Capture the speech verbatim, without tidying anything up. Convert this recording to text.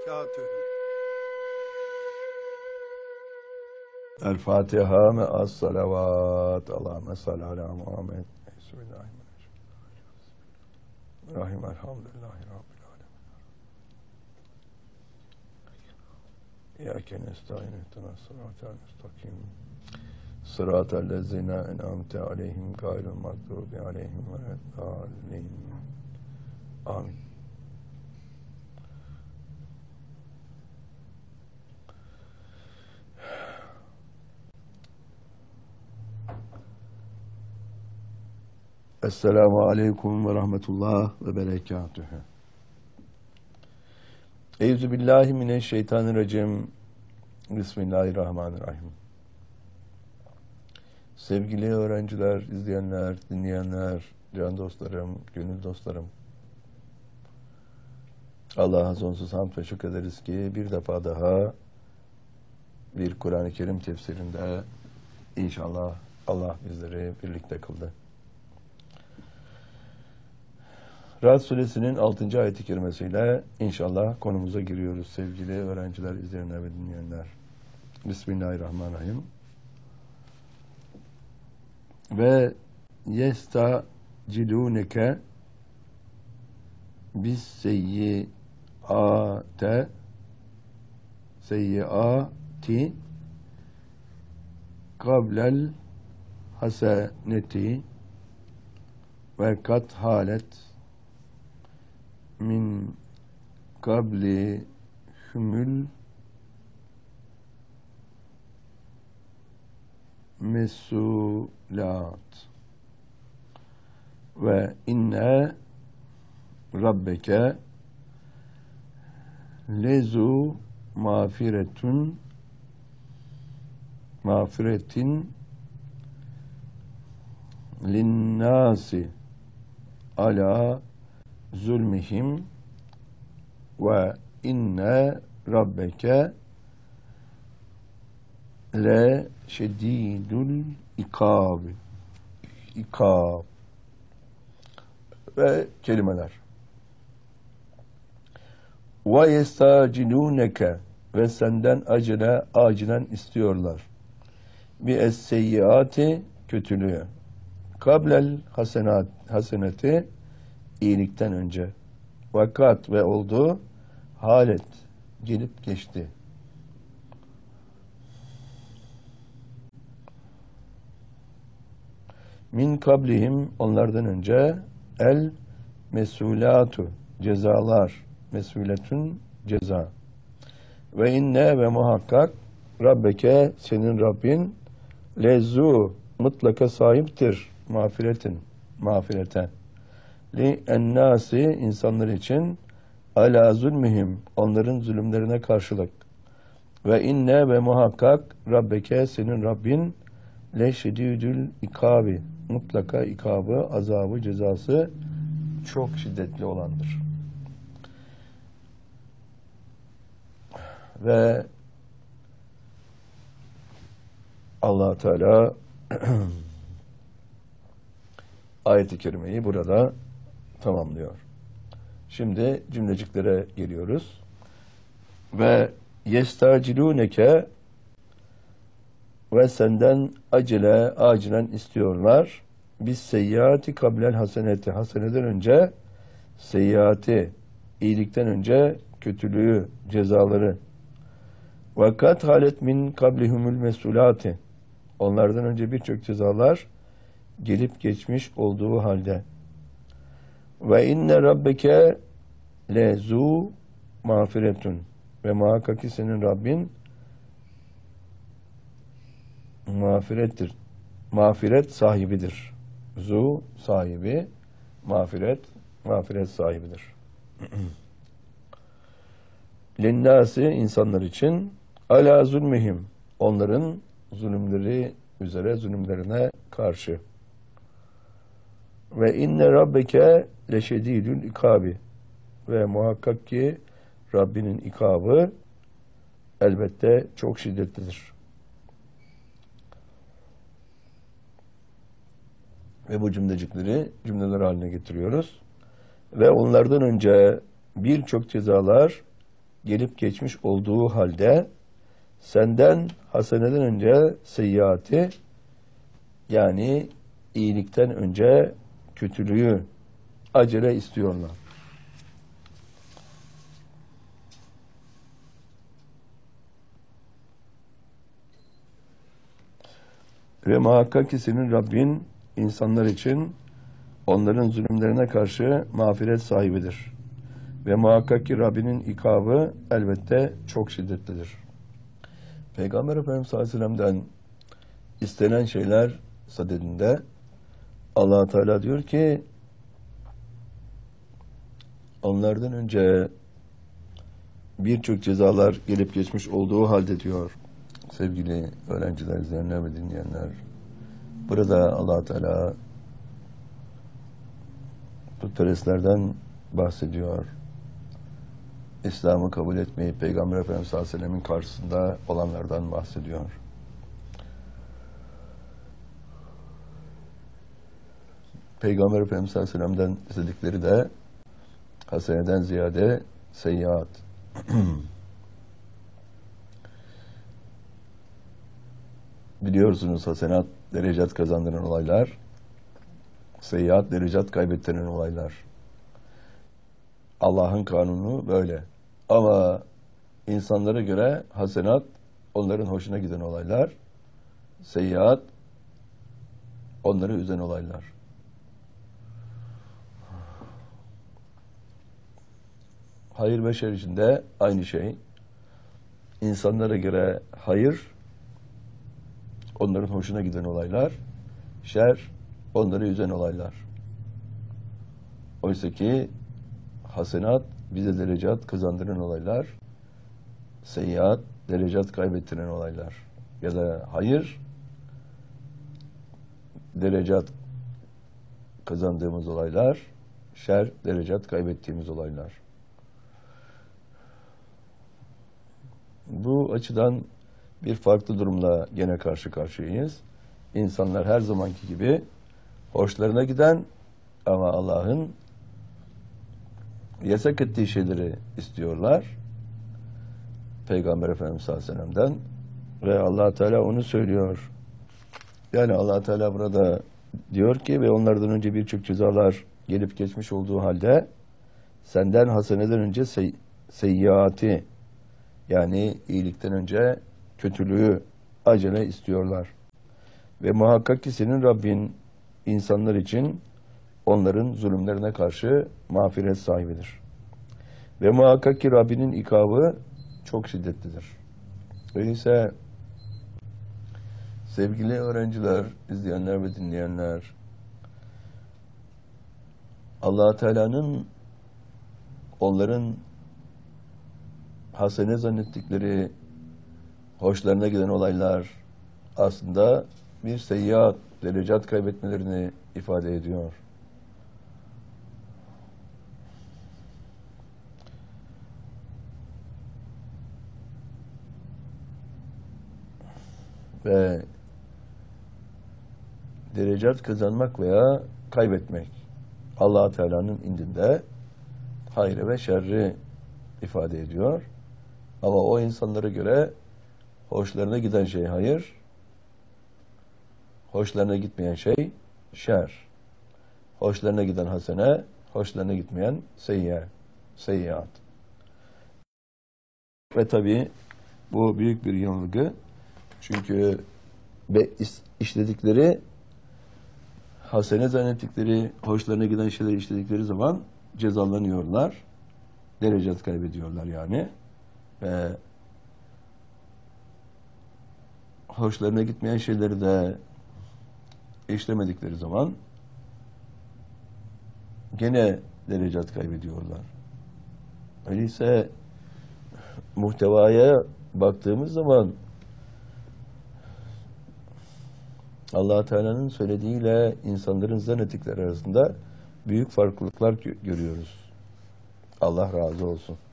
berekatühü. El Fatiha me as salavat. Allahümme salli ala Muhammed. Bismillahirrahmanirrahim. Rahim elhamdülillahi rabbil alemin. İyyâke nestaîn ihdinas sıratal mustakim. Sıratal lezîne en'amte aleyhim gayril mağdûbi aleyhim veleddâllîn. Amin. Esselamu aleyküm ve rahmetullah ve berekatühü. Euzubillahimineşşeytanirracim. Bismillahirrahmanirrahim. Sevgili öğrenciler, izleyenler, dinleyenler, can dostlarım, gönül dostlarım. Allah'a sonsuz hamd ve şükür ederiz ki bir defa daha bir Kur'an-ı Kerim tefsirinde inşallah Allah bizleri birlikte kıldı. Ra'd Suresinin altıncı ayet-i kerimesiyle inşallah konumuza giriyoruz sevgili öğrenciler, izleyenler ve dinleyenler. Bismillahirrahmanirrahim. Ve yestacilûneke bis seyyiâte seyyiâti kablel haseneti ve kat halet min kabli hümül mesulat ve inne rabbeke lezu mağfiretun mağfiretin linnâsi ala zulmihim ve inne rabbeke le şedidul ikab. İkab ve kelimeler. Ve yestacilûneke ve senden acele acilen istiyorlar. Bi es-seyyiati kötülüğü. Kablel hasenat haseneti iyilikten önce. Vakat ve oldu halet gelip geçti. Min kablihim onlardan önce el mesulatu cezalar, mesuletün ceza. Ve inne ve muhakkak Rabbeke senin Rabbin lezu mutlaka sahiptir mağfiretin, mağfirete. Li ennâsi insanlar için alâ zulmihim onların zulümlerine karşılık. Ve inne ve muhakkak Rabbeke senin Rabbin le şedidül ikabi mutlaka ikabı, azabı, cezası çok şiddetli olandır. Ve Allah Teala ayet-i kerimeyi burada tamamlıyor. Şimdi cümleciklere geliyoruz. Ve yestacilûneke ve senden acele, acilen istiyorlar. Biz seyyati kablel haseneti, haseneden önce seyyati, iyilikten önce kötülüğü, cezaları. Vakat halet min kablihumul mesulati. Onlardan önce birçok cezalar gelip geçmiş olduğu halde. Ve inne rabbeke lezu mağfiretun. Ve muhakkak ki senin Rabbin mağfirettir. Mağfiret sahibidir. Zu sahibi, mağfiret, mağfiret sahibidir. Linnâsi insanlar için alâ zulmihim onların zulümleri üzere zulümlerine karşı. Ve inne rabbeke leşedîdül ikabi ve muhakkak ki Rabbinin ikabı elbette çok şiddetlidir. Ve bu cümlecikleri cümleler haline getiriyoruz. Ve onlardan önce birçok cezalar gelip geçmiş olduğu halde senden haseneden önce seyyiati, yani iyilikten önce kötülüğü acele istiyorlar. Ve muhakkak ki senin Rabbin insanlar için onların zulümlerine karşı mağfiret sahibidir. Ve muhakkak ki Rabbinin ikabı elbette çok şiddetlidir. Peygamber Efendimiz sallallahu aleyhi ve sellem'den istenen şeyler sadedinde Allah Teala diyor ki onlardan önce birçok cezalar gelip geçmiş olduğu halde diyor. Sevgili öğrenciler, izleyenler ve dinleyenler, burada Allah Teala putperestlerden bahsediyor. İslam'ı kabul etmeyip Peygamber Efendimiz sallallahu aleyhi ve sellem'in karşısında olanlardan bahsediyor. Peygamber Efendimiz sallallahu aleyhi ve sellem'den istedikleri de haseneden ziyade seyyiat. Biliyorsunuz hasenat derecat kazandıran olaylar, seyyiat derecat kaybettiren olaylar. Allah'ın kanunu böyle. Ama insanlara göre hasenat onların hoşuna giden olaylar, seyyiat onları üzen olaylar. Hayır ve şer içinde aynı şey. İnsanlara göre hayır onların hoşuna giden olaylar, şer onları üzen olaylar. Oysa ki hasenat bize derecat kazandıran olaylar, seyyiat derecat kaybettiren olaylar. Ya da hayır derecat kazandığımız olaylar, şer derecat kaybettiğimiz olaylar. Bu açıdan bir farklı durumla gene karşı karşıyayız. İnsanlar her zamanki gibi hoşlarına giden ama Allah'ın yasak ettiği şeyleri istiyorlar. Peygamber Efendimiz sallallahu aleyhi ve sellem'den ve Allah Teala onu söylüyor. Yani Allah Teala burada diyor ki ve onlardan önce birçok cezalar gelip geçmiş olduğu halde senden haseneden önce sey seyyiati, yani iyilikten önce kötülüğü acele istiyorlar. Ve muhakkak ki senin Rabbin insanlar için onların zulümlerine karşı mağfiret sahibidir. Ve muhakkak ki Rabbinin ikabı çok şiddetlidir. Öyleyse sevgili öğrenciler, izleyenler ve dinleyenler, Allah Teala'nın onların hasene zannettikleri, hoşlarına giden olaylar aslında bir seyyiat, derecat kaybetmelerini ifade ediyor. Ve derecat kazanmak veya kaybetmek Allah Teala'nın indinde hayrı ve şerri ifade ediyor. Ama o insanlara göre hoşlarına giden şey hayır, hoşlarına gitmeyen şey şer. Hoşlarına giden hasene, hoşlarına gitmeyen seyyiat. seyyiat. Ve tabii bu büyük bir yanılgı. Çünkü ve işledikleri, hasene zannettikleri, hoşlarına giden şeyleri işledikleri zaman cezalanıyorlar. Derecat kaybediyorlar yani. Ve hoşlarına gitmeyen şeyleri de işlemedikleri zaman gene derecat kaybediyorlar. Öyleyse muhtevaya baktığımız zaman Allah Teala'nın söylediğiyle insanların zannettikleri arasında büyük farklılıklar görüyoruz. Allah razı olsun.